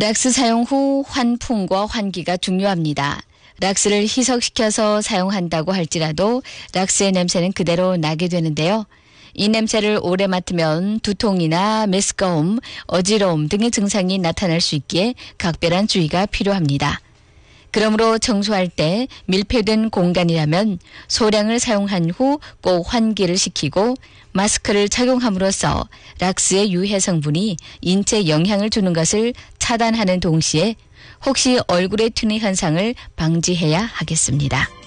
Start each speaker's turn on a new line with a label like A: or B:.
A: 락스 사용 후 환풍과 환기가 중요합니다. 락스를 희석시켜서 사용한다고 할지라도 락스의 냄새는 그대로 나게 되는데요. 이 냄새를 오래 맡으면 두통이나 메스꺼움, 어지러움 등의 증상이 나타날 수 있기에 각별한 주의가 필요합니다. 그러므로 청소할 때 밀폐된 공간이라면 소량을 사용한 후 꼭 환기를 시키고 마스크를 착용함으로써 락스의 유해 성분이 인체에 영향을 주는 것을 차단하는 동시에 혹시 얼굴에 튀는 현상을 방지해야 하겠습니다.